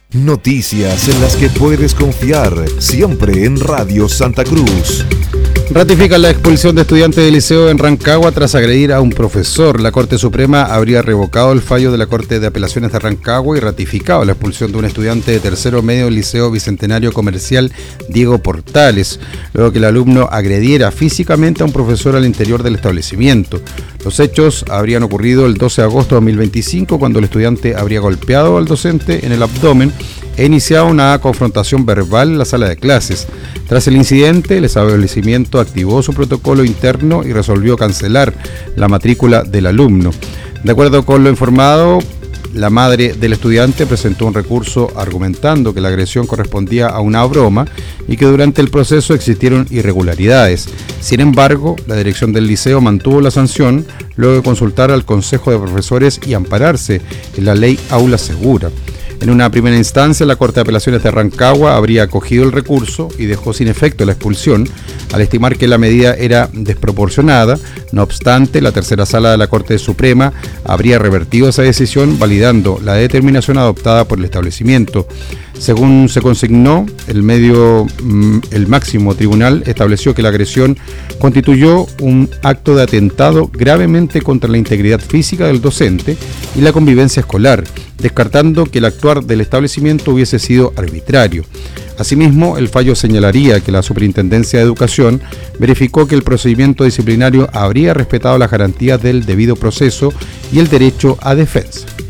Noticias en las que puedes confiar, siempre en Radio Santa Cruz. Ratifican la expulsión de estudiantes del liceo en Rancagua tras agredir a un profesor. La Corte Suprema habría revocado el fallo de la Corte de Apelaciones de Rancagua y ratificado la expulsión de un estudiante de tercero medio del Liceo Bicentenario Comercial Diego Portales, luego que el alumno agrediera físicamente a un profesor al interior del establecimiento. Los hechos habrían ocurrido el 12 de agosto de 2025, cuando el estudiante habría golpeado al docente en el abdomen e iniciado una confrontación verbal en la sala de clases. Tras el incidente, el establecimiento activó su protocolo interno y resolvió cancelar la matrícula del alumno. De acuerdo con lo informado, la madre del estudiante presentó un recurso argumentando que la agresión correspondía a una broma y que durante el proceso existieron irregularidades. Sin embargo, la dirección del liceo mantuvo la sanción luego de consultar al Consejo de Profesores y ampararse en la ley Aula Segura. En una primera instancia, la Corte de Apelaciones de Rancagua habría acogido el recurso y dejó sin efecto la expulsión, al estimar que la medida era desproporcionada. No obstante, la tercera sala de la Corte Suprema habría revertido esa decisión, validando la determinación adoptada por el establecimiento. Según se consignó, el máximo tribunal estableció que la agresión constituyó un acto de atentado gravemente contra la integridad física del docente y la convivencia escolar, descartando que el actuar del establecimiento hubiese sido arbitrario. Asimismo, el fallo señalaría que la Superintendencia de Educación verificó que el procedimiento disciplinario habría respetado las garantías del debido proceso y el derecho a defensa.